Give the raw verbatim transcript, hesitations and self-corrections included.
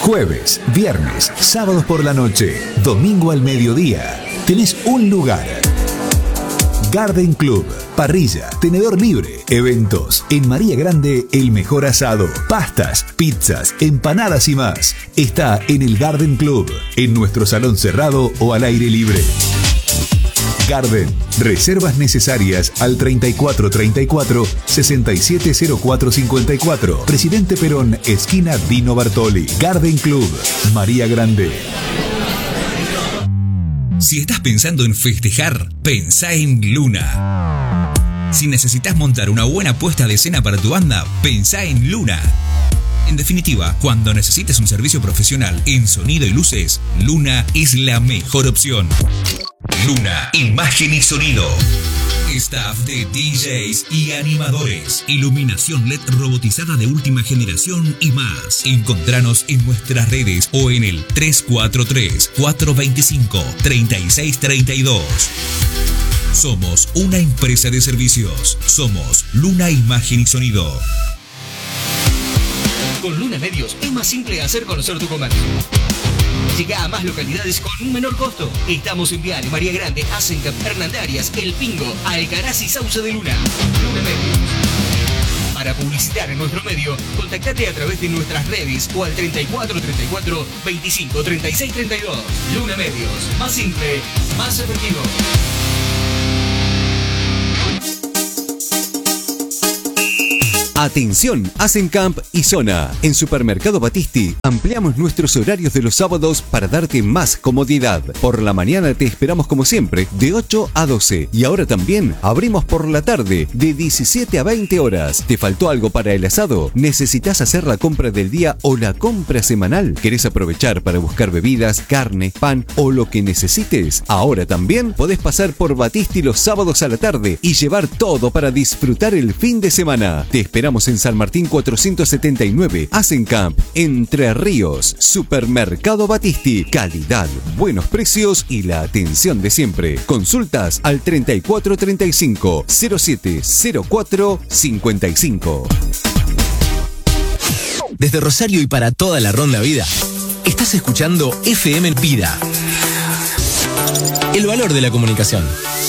Jueves, viernes, sábados por la noche, domingo al mediodía. Tenés un lugar. Garden Club, parrilla, tenedor libre, eventos. En María Grande, el mejor asado, pastas, pizzas, empanadas y más. Está en el Garden Club, en nuestro salón cerrado o al aire libre. Garden, reservas necesarias al treinta y cuatro treinta y cuatro, sesenta y siete cero cuatro cincuenta y cuatro. Presidente Perón, esquina Dino Bartoli. Garden Club, María Grande. Si estás pensando en festejar, pensá en Luna. Si necesitas montar una buena puesta de escena para tu banda, pensá en Luna. En definitiva, cuando necesites un servicio profesional en sonido y luces, Luna es la mejor opción. Luna, imagen y sonido. Staff de D Js y animadores. Iluminación L E D robotizada de última generación y más. Encontranos en nuestras redes o en el tres cuatro tres, cuatro dos cinco, tres seis tres dos. Somos una empresa de servicios. Somos Luna Imagen y Sonido. Con Luna Medios es más simple hacer conocer tu comercio. Llega a más localidades con un menor costo. Estamos en Viale, María Grande, Asencap, Hernandarias, El Pingo, Alcaraz y Sauce de Luna. Luna Medios. Para publicitar en nuestro medio, contactate a través de nuestras redes o al treinta y cuatro treinta y cuatro, veinticinco, treinta y seis treinta y dos. Luna Medios. Más simple, más efectivo. Atención, Asencamp y Zona. En Supermercado Battisti ampliamos nuestros horarios de los sábados para darte más comodidad. Por la mañana te esperamos como siempre de ocho a doce y ahora también abrimos por la tarde de diecisiete a veinte horas. ¿Te faltó algo para el asado? ¿Necesitas hacer la compra del día o la compra semanal? ¿Querés aprovechar para buscar bebidas, carne, pan o lo que necesites? Ahora también podés pasar por Battisti los sábados a la tarde y llevar todo para disfrutar el fin de semana. Te esperamos en San Martín cuatrocientos setenta y nueve, Asencamp, Entre Ríos. Supermercado Battisti, calidad, buenos precios y la atención de siempre. Consultas al treinta y cuatro treinta y cinco, cero siete cero cuatro cincuenta y cinco. Desde Rosario y para toda la Ronda Vida, estás escuchando F M Vida. El valor de la comunicación.